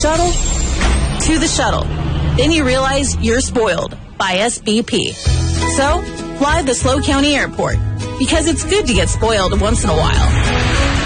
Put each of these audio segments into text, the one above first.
shuttle to the shuttle. Then you realize you're spoiled by SBP. So, fly the SLO County Airport, because it's good to get spoiled once in a while.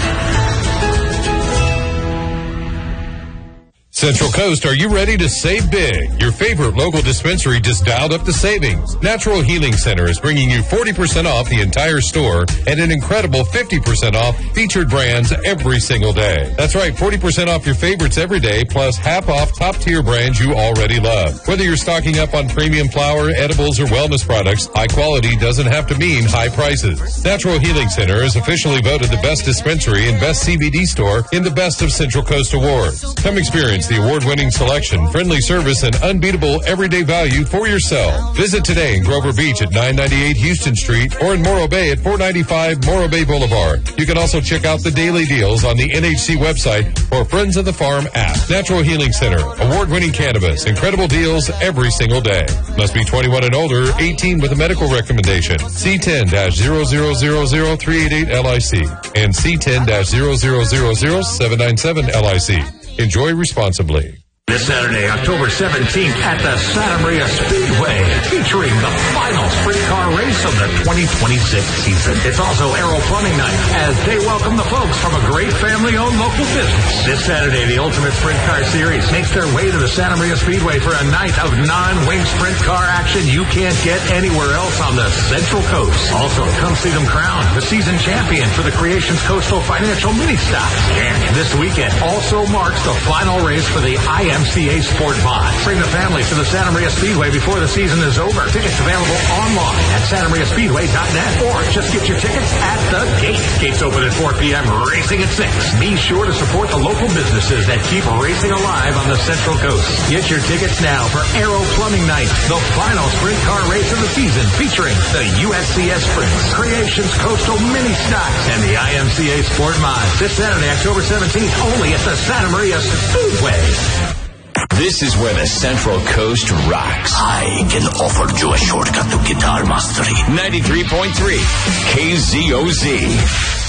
Central Coast, are you ready to save big? Your favorite local dispensary just dialed up the savings. Natural Healing Center is bringing you 40% off the entire store and an incredible 50% off featured brands every single day. That's right, 40% off your favorites every day, plus half off top-tier brands you already love. Whether you're stocking up on premium flower, edibles, or wellness products, high quality doesn't have to mean high prices. Natural Healing Center is officially voted the best dispensary and best CBD store in the Best of Central Coast Awards. Come experience the award-winning selection, friendly service, and unbeatable everyday value for yourself. Visit today in Grover Beach at 998 Houston Street or in Morro Bay at 495 Morro Bay Boulevard. You can also check out the daily deals on the NHC website or Friends of the Farm app. Natural Healing Center, award-winning cannabis, incredible deals every single day. Must be 21 and older, 18 with a medical recommendation. C10-00003888-LIC and C10-00000797-LIC. Enjoy responsibly. This Saturday, October 17th at the Santa Maria Speedway, featuring the final sprint car race of the 2026 season. It's also Aero Plumbing Night, as they welcome the folks from a great family-owned local business. This Saturday, the Ultimate Sprint Car Series makes their way to the Santa Maria Speedway for a night of non-wing sprint car action you can't get anywhere else on the Central Coast. Also, come see them crown the season champion for the Creations Coastal Financial Mini Stocks. And this weekend also marks the final race for the IMCA Sport Bond. Bring the family to the Santa Maria Speedway before the season is over. Tickets available online at santamariaspeedway.net or just get your tickets at the gate. Gates open at 4 p.m., racing at 6. Be sure to support the local businesses that keep racing alive on the Central Coast. Get your tickets now for Aero Plumbing Night, the final sprint car race of the season, featuring the USCS Sprints, Creations Coastal Mini Stocks, and the IMCA Sport Mod. This Saturday, October 17th, only at the Santa Maria Speedway. This is where the Central Coast rocks. I can offer you a shortcut to guitar mastery. 93.3 KZOZ.